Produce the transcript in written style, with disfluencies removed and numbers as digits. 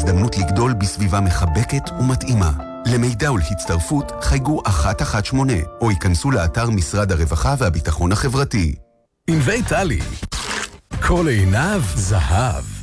הזדמנות לגדול בסביבה מחבקת ומתאימה. למידע ולהצטרפות חייגו 118 או ייכנסו לאתר משרד הרווחה והביטחון החברתי. עם בית טלי, כל עיניו זהב.